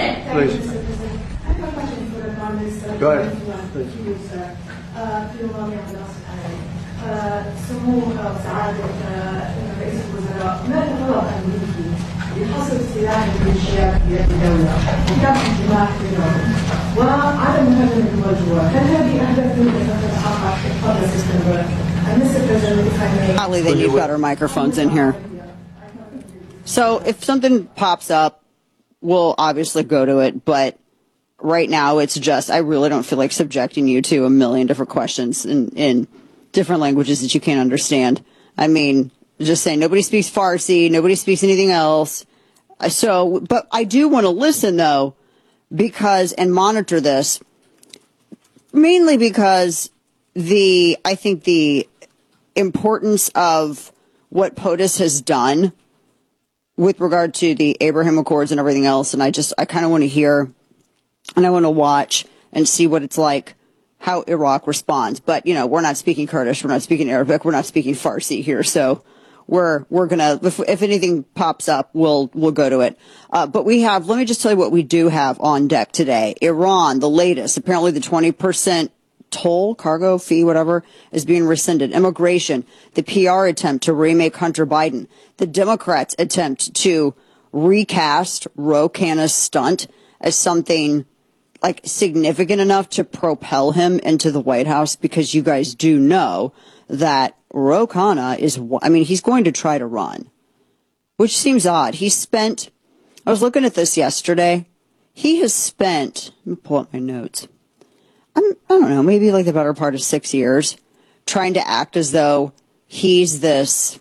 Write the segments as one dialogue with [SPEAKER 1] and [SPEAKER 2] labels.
[SPEAKER 1] Please.
[SPEAKER 2] Mr. President. I have a question for the Prime Minister.
[SPEAKER 1] Go ahead.
[SPEAKER 2] Thank you, sir. في المواضيع الدراسة سمو سعادة رئيس الوزراء ما تطلب أمريكي لحصر سلاح الميليشيات في يد الدولة وكم اجتماع في اليوم وعدم مهاجمة الدول جوا هل هذه أهداف يمكن أن تتحقق قبل سبتمبر؟ Mr. President, if I may.
[SPEAKER 3] Holly, then you've got our microphones in here. So if something pops up, we'll obviously go to it, but right now it's just, I really don't feel like subjecting you to a million different questions in different languages that you can't understand. I mean, just saying nobody speaks Farsi, nobody speaks anything else. So, but I do want to listen though, because, and monitor this, mainly because I think the importance of what POTUS has done with regard to the Abraham Accords and everything else. And I kind of want to hear and I want to watch and see what it's like, how Iraq responds. But, you know, we're not speaking Kurdish. We're not speaking Arabic. We're not speaking Farsi here. So we're going to, if anything pops up, we'll go to it. But let me just tell you what we do have on deck today. Iran, the latest, apparently the 20% toll, cargo fee, whatever, is being rescinded. Immigration, the PR attempt to remake Hunter Biden, the Democrats' attempt to recast Ro Khanna's stunt as something like significant enough to propel him into the White House, because you guys do know that Ro Khanna he's going to try to run, which seems odd. I was looking at this yesterday. He has spent, let me pull up my notes. I don't know, maybe like the better part of 6 years trying to act as though he's this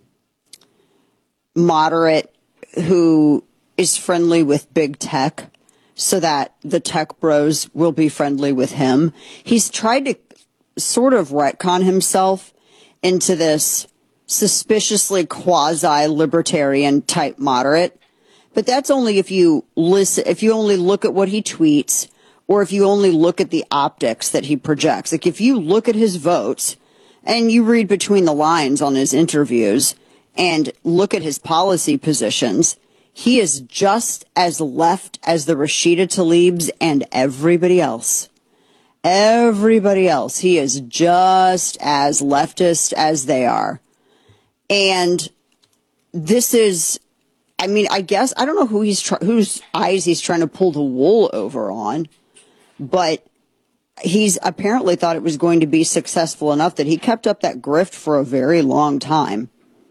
[SPEAKER 3] moderate who is friendly with big tech so that the tech bros will be friendly with him. He's tried to sort of retcon himself into this suspiciously quasi-libertarian type moderate. But that's only if you only look at what he tweets, or if you only look at the optics that he projects. Like if you look at his votes and you read between the lines on his interviews and look at his policy positions, he is just as left as the Rashida Tlaibs and everybody else. Everybody else. He is just as leftist as they are. And this is, I guess, I don't know whose eyes he's trying to pull the wool over on. But he's apparently thought it was going to be successful enough that he kept up that grift for a very long time.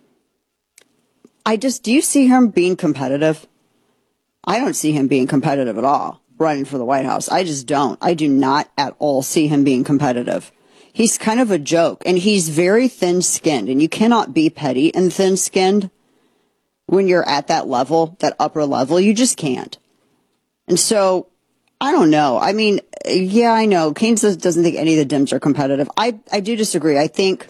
[SPEAKER 3] Do you see him being competitive? I don't see him being competitive at all, running for the White House. I just don't. I do not at all see him being competitive. He's kind of a joke, and he's very thin-skinned, and you cannot be petty and thin-skinned when you're at that level, that upper level. You just can't. And so, I don't know. I mean, yeah, I know. Keynes doesn't think any of the Dems are competitive. I do disagree. I think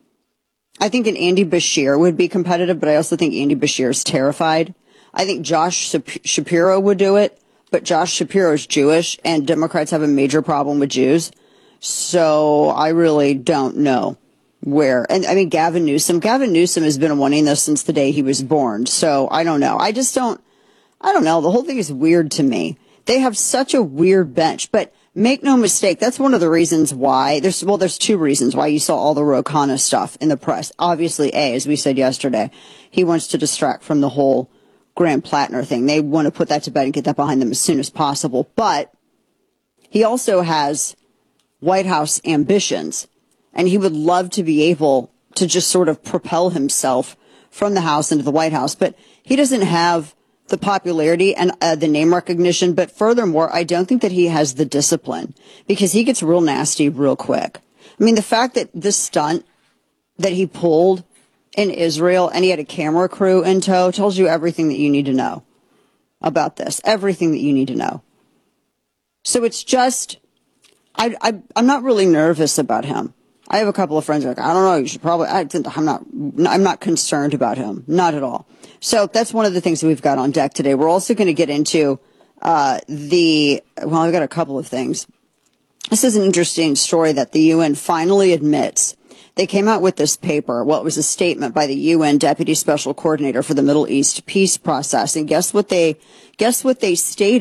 [SPEAKER 3] an Andy Bashir would be competitive, but I also think Andy Bashir is terrified. I think Josh Shapiro would do it, but Josh Shapiro is Jewish, and Democrats have a major problem with Jews. So I really don't know where. And I mean, Gavin Newsom has been wanting this since the day he was born. So I don't know. I don't know. The whole thing is weird to me. They have such a weird bench, but make no mistake, that's one of the reasons why there's two reasons why you saw all the Ro Khanna stuff in the press. Obviously, as we said yesterday, he wants to distract from the whole Graham Plattner thing. They want to put that to bed and get that behind them as soon as possible. But he also has White House ambitions, and he would love to be able to just sort of propel himself from the House into the White House. But he doesn't have the popularity and the name recognition. But furthermore, I don't think that he has the discipline, because he gets real nasty real quick. I mean, the fact that this stunt that he pulled in Israel and he had a camera crew in tow tells you everything that you need to know about this, everything that you need to know. So it's just, I'm not really nervous about him. I have a couple of friends who are like, I don't know, you should probably, I'm not concerned about him. Not at all. So that's one of the things that we've got on deck today. We're also going to get into I've got a couple of things. This is an interesting story that the UN finally admits. They came out with this paper. Well, it was a statement by the UN Deputy Special Coordinator for the Middle East Peace Process. And guess what they stated?